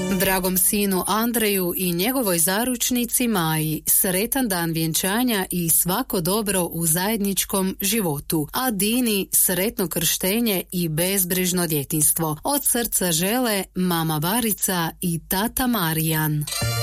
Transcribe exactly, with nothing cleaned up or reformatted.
Dragom sinu Andreju i njegovoj zaručnici Maji sretan dan vjenčanja i svako dobro u zajedničkom životu, a Dini sretno krštenje i bezbrižno djetinjstvo. Od srca žele mama Barica i tata Marijan.